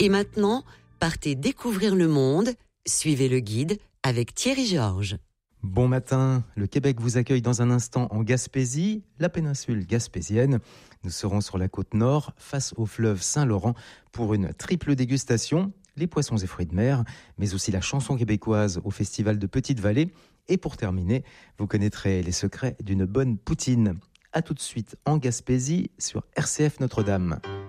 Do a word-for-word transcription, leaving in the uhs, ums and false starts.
Et maintenant, partez découvrir le monde. Suivez le guide avec Thierry Georges. Bon matin, le Québec vous accueille dans un instant en Gaspésie, la péninsule gaspésienne. Nous serons sur la côte nord, face au fleuve Saint-Laurent, pour une triple dégustation, les poissons et fruits de mer, mais aussi la chanson québécoise au festival de Petite-Vallée. Et pour terminer, vous connaîtrez les secrets d'une bonne poutine. A tout de suite en Gaspésie sur R C F Notre-Dame.